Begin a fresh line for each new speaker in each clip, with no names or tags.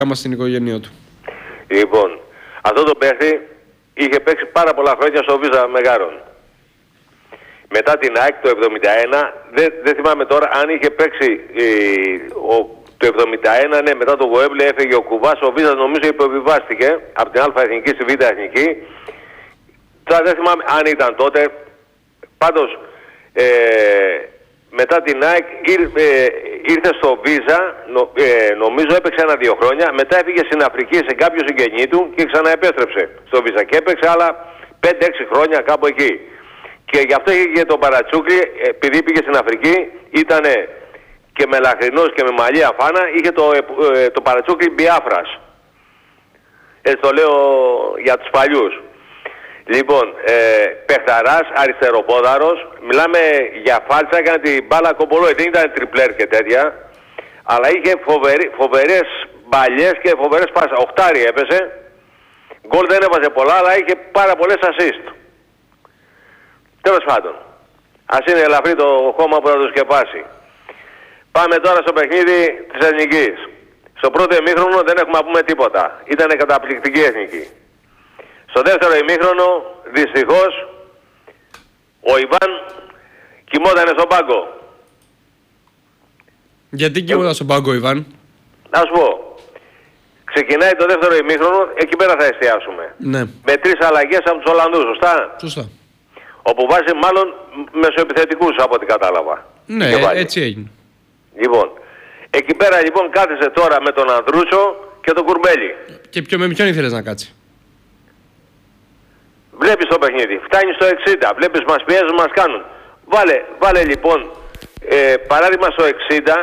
άμα στην οικογένειά του.
Λοιπόν, αυτό το παίχτη είχε παίξει πάρα πολλά χρόνια στο Βίζα Μεγάρων. Μετά την ΑΕΚ το 71, δεν θυμάμαι τώρα αν είχε παίξει το 71, ναι, μετά το Γοέμπλε έφεγε ο Κουβάς, ο Βίζας νομίζω υποβιβάστηκε από την Α Εθνική στη Β Εθνική. Τώρα δεν θυμάμαι αν ήταν τότε. Πάντως, μετά την ΑΕΚ ήρθε στο Βίζα, νομίζω έπαιξε 1-2 χρόνια, μετά έφυγε στην Αφρική σε κάποιο συγγενή του και ξαναεπέστρεψε στο Βίζα και έπαιξε άλλα 5-6 χρόνια κάπου εκεί. Και γι' αυτό είχε και τον Παρατσούκλι, επειδή πήγε στην Αφρική, ήταν και μελαχρινός και με μαλλί αφάνα, είχε το Παρατσούκλι Μπιάφρας. Έτσι το λέω για τους παλιούς. Λοιπόν, παιχταράς, αριστεροπόδαρος, μιλάμε για φάλτσα, έκανε την μπάλα κομπολόι, δεν ήταν τριπλέρ και τέτοια, αλλά είχε φοβερές μπαλιές και φοβερές πάσα. Οχτάρι έπεσε, γκολ δεν έβαζε πολλά, αλλά είχε πάρα πολλές assist. Τέλος πάντων, ας είναι ελαφρύ το χώμα που θα το σκεπάσει. Πάμε τώρα στο παιχνίδι της Εθνικής. Στο πρώτο ημίχρονο δεν έχουμε να πούμε τίποτα. Ήτανε καταπληκτική Εθνική. Στο δεύτερο ημίχρονο, δυστυχώς, ο Ιβάν κοιμότανε στον πάγκο.
Γιατί κοιμόταν στον πάγκο, Ιβάν?
Να σου πω. Ξεκινάει το δεύτερο ημίχρονο, εκεί πέρα θα εστιάσουμε.
Ναι.
Με 3 αλλαγές από τους Ολλανδούς, σωστά?
Σωστά.
Όπου βάζει μάλλον μεσοεπιθετικούς από ό,τι κατάλαβα.
Ναι, έτσι έγινε.
Λοιπόν, εκεί πέρα λοιπόν κάθισε τώρα με τον Ανδρούτσο και τον Κουρμπέλη.
Και με ποιον ήθελες να κάτσει?
Βλέπεις το παιχνίδι, φτάνει στο 60, βλέπεις μας πιέζουν, μας κάνουν. Βάλε λοιπόν, παράδειγμα στο 60,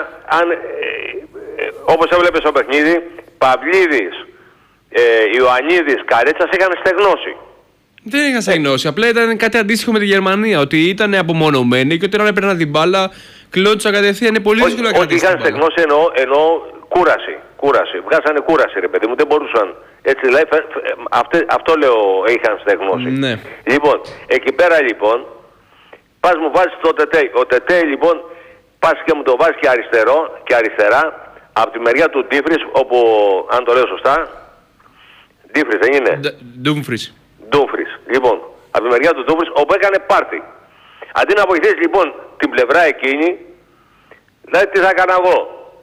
όπως έβλεπες το παιχνίδι, Παυλίδης, Ιωαννίδης, Καρέτσας είχαν στεγνώσει.
Δεν είχαν στεγνώσει, απλά ήταν κάτι αντίστοιχο με τη Γερμανία, ότι ήταν απομονωμένοι και όταν έπαιρναν την μπάλα, κλώτησαν κατευθείαν, είναι πολύ δύσκολο να κρατήσει.
Όχι, είχαν στεγνώσει εννοώ κούραση. Βγάζανε κούραση, ρε παιδί μου, δεν μπορούσαν. Έτσι δηλαδή, αυτό λέω, είχαν στεγνώσει.
Ναι.
Λοιπόν, εκεί πέρα λοιπόν, πας μου βάζεις το Τετέι. Ο Τετέι λοιπόν, πας και μου το βάζεις και αριστερά, από τη μεριά του Ντίφρις, όπου, αν το λέω σωστά, Ντίφρις δεν είναι?
Ντούμφρις.
Λοιπόν, από τη μεριά του Ντούμφρις, όπου έκανε πάρτι. Αντί να βοηθήσει λοιπόν την πλευρά εκείνη, δηλαδή τι θα έκανα εγώ?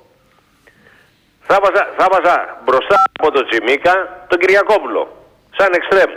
Θα βάζα μπροστά από τον Τσιμίκα τον Κυριακόπουλο, σαν εξτρέμ.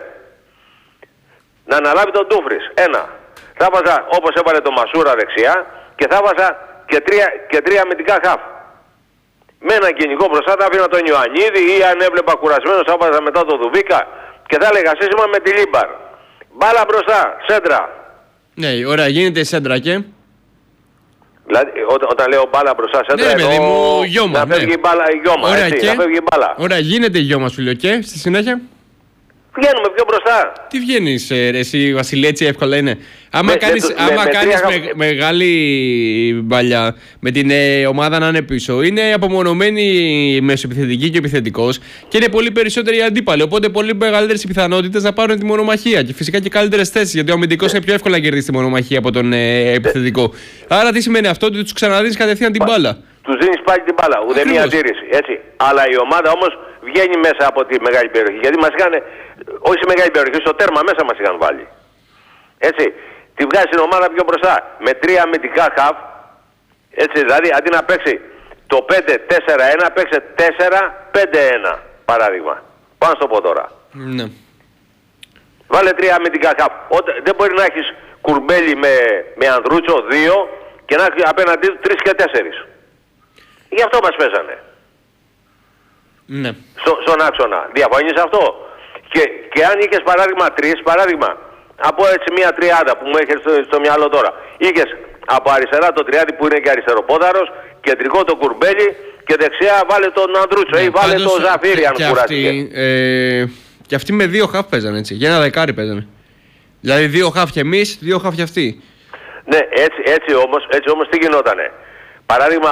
Να αναλάβει τον Ντούφρις, ένα. Θα βάζα όπως έβαλε τον Μασούρα δεξιά και θα βάζα και τρία αμυντικά χαφ. Με έναν κοινικό μπροστά θα αφήνα τον Ιωαννίδη ή αν έβλεπα κουρασμένος θα βάζα μετά τον Δουβίκα και θα έλεγα σύστημα με τη Λίμπαρ. Μπάλα μπροστά, σέντρα.
Ναι, ωραία, γίνεται σέντρα και...
Δηλαδή, όταν λέω μπάλα μπροστά σέντρα,
ναι, εννοώ γιώμα,
να φεύγει μπάλα, γιώμα,
ωραία,
έτσι,
και...
να φεύγει μπάλα.
Ωραία, γίνεται γιώμα σου λέω και στη συνέχεια.
Βγαίνουμε πιο μπροστά.
Τι βγαίνεις εσύ Βασίλη, έτσι εύκολα είναι? Άμα κάνεις μεγάλη μπαλιά με την ομάδα να είναι πίσω, είναι απομονωμένη μεσοεπιθετική και επιθετικός και είναι πολύ περισσότεροι αντίπαλοι. Οπότε πολύ μεγαλύτερες οι πιθανότητες να πάρουν τη μονομαχία και φυσικά και καλύτερες θέσεις. Γιατί ο αμυντικός είναι πιο εύκολα να κερδίσει τη μονομαχία από τον επιθετικό. Άρα τι σημαίνει αυτό? Ότι τους ξαναδίνεις κατευθείαν την μπάλα.
Τους δίνεις πάλι την μπάλα, ούτε μία αντίρρηση. Έτσι. Αλλά η ομάδα όμως βγαίνει μέσα από τη μεγάλη περιοχή. Γιατί μας είχαν, όχι στη μεγάλη περιοχή, στο τέρμα μέσα μας είχαν βάλει. Έτσι. Τη βγάζει την ομάδα πιο μπροστά. Με 3 αμυντικά χαφ. Έτσι, δηλαδή αντί να παίξει το 5-4-1, παίξε 4-5-1. Παράδειγμα. Πάνω στο πω τώρα.
Ναι.
Βάλε 3 αμυντικά χαφ. Δεν μπορεί να έχεις Κουρμπέλι με Ανδρούτσο 2 και να έχεις απέναντί 3 και 4. Γι' αυτό μας πέσανε.
Ναι.
Στον άξονα. Διαφωνείς αυτό? Και αν είχες παράδειγμα, από έτσι μια τριάδα που μου έχεις στο μυαλό τώρα. Είχες από αριστερά το Τριάδι που είναι και αριστεροπόδαρος, κεντρικό το Κουρμπέλι και δεξιά βάλε τον Ανδρούτσο ή βάλε τον Ζαφύρι αν κουράστηκε.
Και αυτοί με 2 χαφ παίζανε έτσι. Για ένα δεκάρι παίζανε. Δηλαδή 2 χαφ και εμείς, 2 χαφ και αυτοί.
Ναι, έτσι όμως τι γινότανε? Παράδειγμα,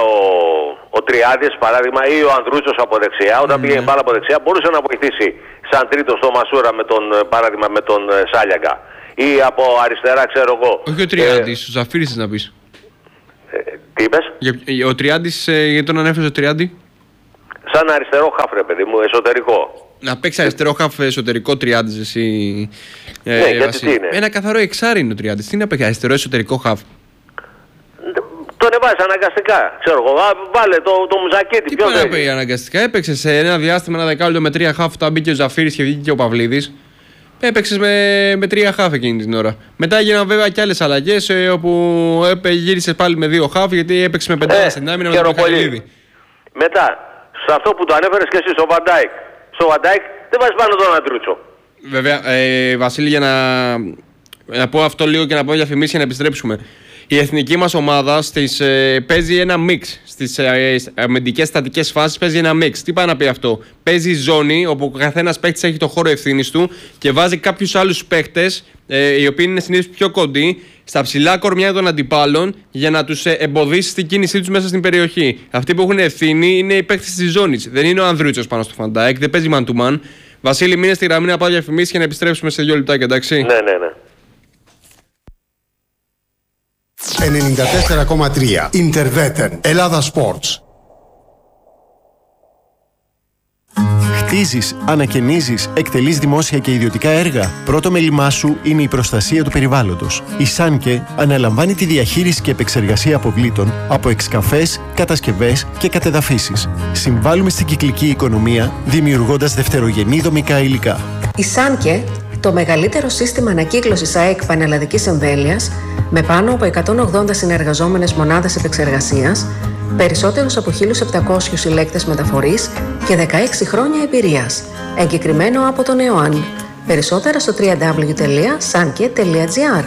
ο Τριάδης παράδειγμα ή ο Ανδρούτσος από δεξιά, όταν πήγαινε μπάλα από δεξιά, μπορούσε να βοηθήσει σαν τρίτο στο Μασούρα με τον, παράδειγμα, με τον Σάλιακα. Ή από αριστερά, ξέρω εγώ.
Όχι ο Τριάντης, ο Ζαφύρης να πεις.
Τι είπες?
Ο Τριάντης, γιατί τον ανέφερες ο Τριάντη?
σαν αριστερό χαφ, ρε παιδί μου, εσωτερικό.
Να παίξει αριστερό χαφ εσωτερικό Τριάντης εσύ.
Ναι, γιατί τι είναι.
Ένα καθαρό εξάρι είναι ο Τριάντης. Τι να παίξει αριστερό εσωτερικό χαφ.
Τον έβαζε αναγκαστικά. Ξέρω εγώ, βάλε το Μουζακίτη.
Τι πάει να πει αναγκαστικά. Έπαιξε σε ένα διάστημα, ένα δεκάλεπτο με 3 χαφ. Όταν μπήκε ο Ζαφύρης και βγήκε και ο Παυλίδης. Έπαιξε με 3 χαφ εκείνη την ώρα. Μετά έγιναν βέβαια και άλλες αλλαγές όπου γύρισε πάλι με 2 χαφ γιατί έπαιξε με 5 στην άμυνα με τον Μιχαηλίδη.
Μετά, σε αυτό που το ανέφερες και εσύ, στο Βαντάικ. Στο Βαντάικ δεν βάζει πάνω τον Αντρούτσο.
Βέβαια, Βασίλη, για να πω αυτό λίγο και να πω διαφημίσεις για να επιστρέψουμε. Η εθνική μας ομάδα παίζει ένα μίξ. Στις αμυντικές στατικές φάσεις παίζει ένα μίξ. Τι πάει να πει αυτό? Παίζει ζώνη όπου ο καθένας παίκτης έχει το χώρο ευθύνης του και βάζει κάποιους άλλους παίκτες, οι οποίοι είναι συνήθως πιο κοντοί, στα ψηλά κορμιά των αντιπάλων για να τους εμποδίσει στην κίνησή τους μέσα στην περιοχή. Αυτοί που έχουν ευθύνη είναι οι παίκτες της ζώνης. Δεν είναι ο Ανδρούτσος πάνω στο Φαντάικ, δεν παίζει man to man. Βασίλη, μείνε στη γραμμή να πάω διαφημίσεις και να επιστρέψουμε σε 2 λεπτάκια, εντάξει.
Ναι.
94,3 Ιντερβέτεν Ελλάδα Sports.
Χτίζεις, ανακαινίζεις, εκτελείς δημόσια και ιδιωτικά έργα. Πρώτο μέλημά σου είναι η προστασία του περιβάλλοντος. Η Σάνκε αναλαμβάνει τη διαχείριση και επεξεργασία αποβλήτων από εξκαφές, κατασκευές και κατεδαφίσεις. Συμβάλλουμε στην κυκλική οικονομία δημιουργώντας δευτερογενή δομικά υλικά.
Η Σάνκε, το μεγαλύτερο σύστημα ανακύκλωσης ΑΕΚ πανελλαδικής εμβέλειας, με πάνω από 180 συνεργαζόμενες μονάδες επεξεργασίας, περισσότερους από 1.700 συλλέκτες μεταφορής και 16 χρόνια εμπειρίας. Εγκεκριμένο από τον ΕΟΑΝ. Περισσότερα στο www.sanke.gr.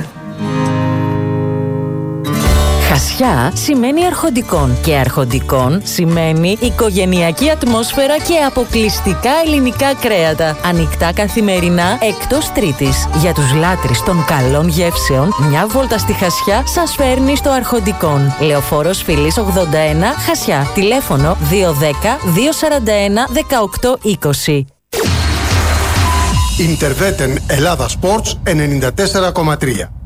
Χασιά σημαίνει αρχοντικών και αρχοντικών σημαίνει οικογενειακή ατμόσφαιρα και αποκλειστικά ελληνικά κρέατα. Ανοιχτά καθημερινά εκτός Τρίτης. Για τους λάτρεις των καλών γεύσεων, μια βόλτα στη Χασιά σας φέρνει στο Αρχοντικών. Λεωφόρος Φυλής 81, Χασιά. Τηλέφωνο 210-241-1820.
Ιντερβέτεν Ελλάδα Sports 94,3.